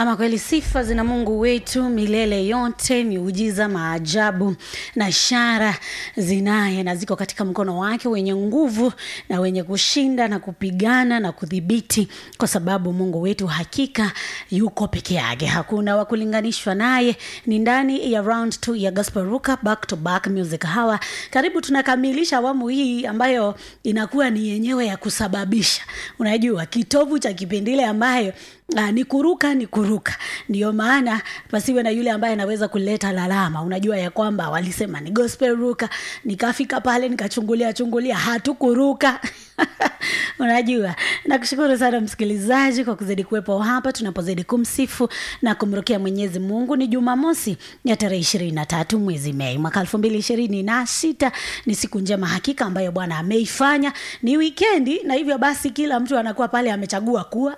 Ama kweli sifa zina Mungu wetu milele yote, miujiza, maajabu na ishara zinaye na ziko katika mkono wake wenye nguvu na wenye kushinda na kupigana na kudhibiti, kwa sababu Mungu wetu hakika yuko peke yake, hakuna wa kulinganishwa naye. Ni ndani ya round 2 ya Gospel Ruka back to back music hour. Karibu tunakamilisha awamu hii ambayo inakuwa ni yenyewe ya kusababisha, unajua kitovu cha kipindile ambayo ni kuruka. Ndio maana pasiwe na yule ambaye anaweza kuleta lalama. Unajua ya kwamba walisema ni Gospel Ruka, nikafika pale nikachungulia hatukuruka. Unajua, nakushukuru sana msikilizaji kwa kuzidi kuwepo hapa tunapozidi kumsifu na kumrukia Mwenyezi Mungu. Ni Jumamosi ya tarehe 23 mwezi Mei mwaka 2026. Ni siku njema hakika ambayo Bwana ameifanya. Ni weekendi na hivyo basi kila mtu anakuwa pale amechagua kuwa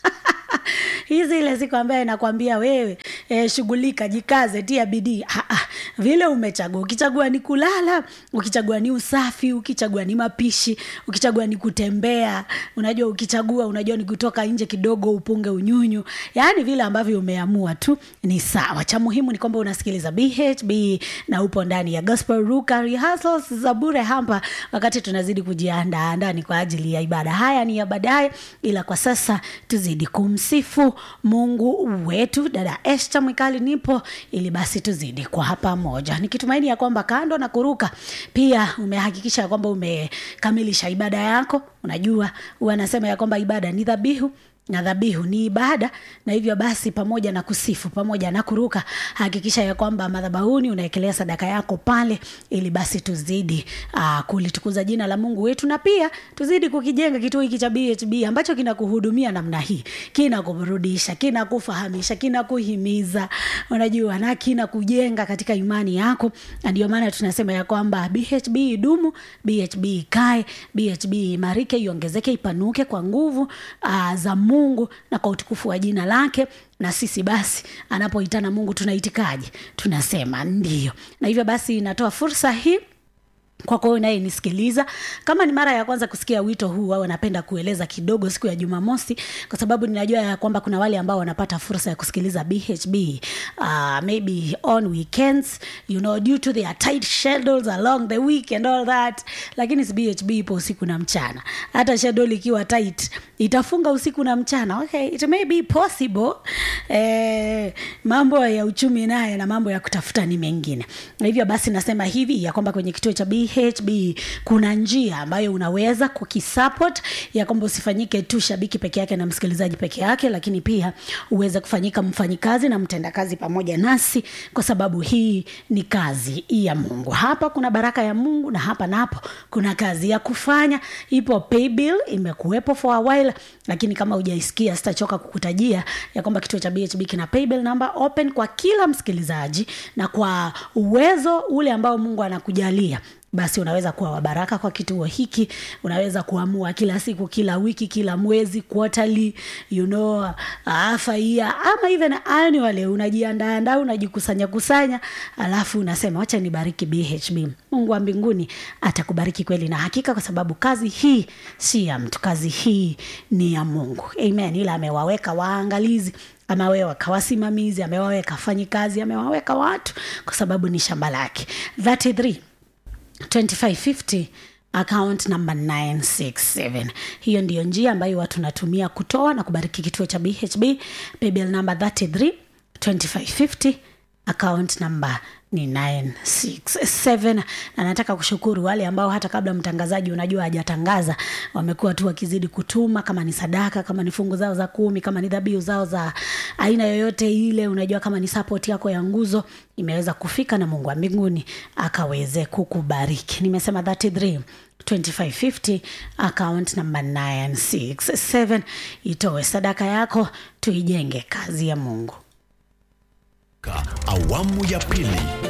hizi ile siku ambaye nakwambia wewe shughulika, jikaze, tia bidii. Vile umechagua, ukichagua ni kulala, ukichagua ni usafi, ukichagua ni mapishi, ukichagua ni kutembea, unajua ukichagua unajua ni kutoka nje kidogo upunge unyunyu, yani vile ambavyo umeamua tu ni sawa. Cha muhimu ni kwamba unasikiliza BHB na upo ndani ya Gospel Ruka rehearsals za bure hapa wakati tunazidi kujiandaa ndani kwa ajili ya ibada. Haya ni ya baadaye, ila kwa sasa tuzidi kumsifu Mungu wetu. Dada Esther Mwikali nipo ili basi tuzidi kwa hapa moja, nikitumaini ya kwamba kando na kuruka pia umehakikisha kwamba umekamilisha ibada yako. Unajua wanasema ya kwamba ibada ni dhabihu na dhabihu ni ibada, na hivyo basi pamoja na kusifu pamoja na kuruka, hakikisha ya kwamba madhabahuni unaekelea sadaka yako pale, ili basi tuzidi kulitukuza jina la Mungu wetu, na pia tuzidi kukijenga kituo hiki cha BHB ambacho kinakuhudumia namna hii, kinakuburudisha, kinakufahamisha, kinakuhimiza, unajua, na kinakujenga katika imani yako. Ndio maana tunasema ya kwamba BHB idumu, BHB ikae, BHB imarike, iongezeke, ipanuke kwa nguvu za Mungu na kwa utukufu wa jina lake. Na sisi basi anapoitana Mungu tunaitikaje? Tunasema ndio. Na hivyo basi natoa fursa hii kwa kwa unaye nisikiliza, kama ni mara ya kwanza kusikia wito huu, au napenda kueleza kidogo siku ya Jumamosi, kwa sababu ninajua ya kwamba kuna wale ambao wanapata fursa ya kusikiliza BHB maybe on weekends, you know, due to their tight schedules along the week and all that. Lakini BHB ipo usiku na mchana. Hata schedule ikiwa tight itafunga usiku na mchana. Okay, it may be possible. Mambo ya uchumi naye na mambo ya kutafuta ni mengine. Na hivyo basi nasema hivi ya kwamba kwenye kituo cha BHB kuna njia ambayo unaweza kukisupport, ya kwamba usifanyike tu shabiki peke yake na msikilizaji peke yake, lakini pia uweze kufanyika mfanyikazi na mtendakazi pamoja nasi, kwa sababu hii ni kazi ya Mungu. Hapa kuna baraka ya Mungu na hapa napo kuna kazi ya kufanya. Ipo pay bill, imekuwepo for a while, lakini kama hujaisikia sitachoka kukutajia ya kwamba kituo cha BHB kina pay bill number open kwa kila msikilizaji, na kwa uwezo ule ambao Mungu anakujalia, basi unaweza kuwa wabaraka kwa kituo hiki. Unaweza kuamua kila siku, kila wiki, kila mwezi, quarterly, you know, year, ama even annually. Unajiandaa, unajikusanya, alafu unasema acha nibariki BHB. Mungu wa mbinguni atakubariki kweli na hakika, kwa sababu kazi hii si ya mtu, kazi hii ni ya Mungu. Amen. Ila amewaweka waangalizi, amewaweka wasimamizi, amewaweka fanyikazi, amewaweka watu, kwa sababu ni shamba lake. 2550 account number 967. Hiyo ndiyo njia ambayo watu natumia kutoa na kubariki kituo cha BHB. Paybill number 2550 account number ni 967. Na nataka kushukuru wale ambao hata kabla mtangazaji unajua hajatangaza wamekuwa tu wakizidi kutuma, kama ni sadaka, kama ni fungu zao za 10, kama ni dhabihu zao za aina yoyote ile, unajua, kama ni support yako ya nguzo imeweza kufika, na Mungu wa mbinguni akaweze kukubariki. Nimesema 2550 account number 967. Itoe sadaka yako, tuijenge kazi ya Mungu. Awamu ya pili.